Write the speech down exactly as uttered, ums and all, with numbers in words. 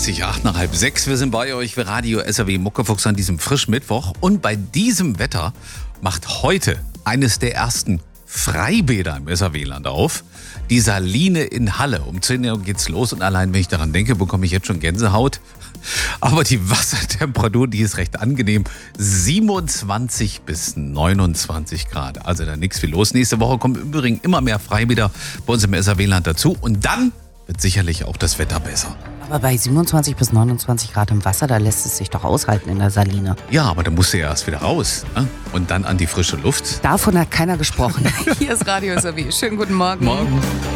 dreißig, acht nach halb sechs. Wir sind bei euch für Radio S R W Muckefuchs an diesem frischen Mittwoch. Und bei diesem Wetter macht heute eines der ersten Freibäder im S R W-Land auf. Die Saline in Halle. Um zehn Uhr geht's los und allein, wenn ich daran denke, bekomme ich jetzt schon Gänsehaut. Aber die Wassertemperatur, die ist recht angenehm. siebenundzwanzig bis neunundzwanzig Grad. Also da nichts viel los. Nächste Woche kommen im Übrigen immer mehr Freibäder bei uns im S R W-Land dazu. Und dann wird sicherlich auch das Wetter besser. Aber bei siebenundzwanzig bis neunundzwanzig Grad im Wasser, da lässt es sich doch aushalten in der Saline. Ja, aber da musst du ja erst wieder raus, ne? Und dann an die frische Luft. Davon hat keiner gesprochen. Hier ist Radio S R W. Schönen guten Morgen. Morgen.